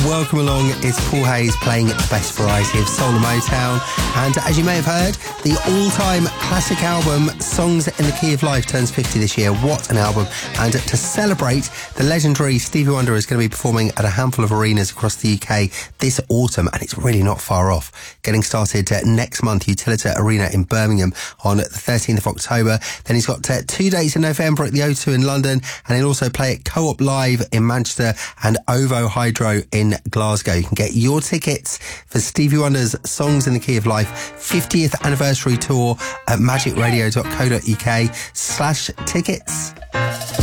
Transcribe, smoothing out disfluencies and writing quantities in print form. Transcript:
welcome along. It's Paul Hayes playing the best variety of soul and Motown. And as you may have heard, the all-time classic album, Songs in the Key of Life, turns 50 this year. What an album. And to celebrate, the legendary Stevie Wonder is going to be performing at a handful of arenas across the UK this autumn, and it's really not far off. Getting started next month, Utilita Arena in Birmingham on the 13th of October. Then he's got 2 days in November at the O2 in London, and he'll also play at Co-op Live in Manchester and OVO Hydro in Glasgow. You can get your tickets for Stevie Wonder's Songs in the Key of Life 50th anniversary tour at magicradio.co.uk/tickets.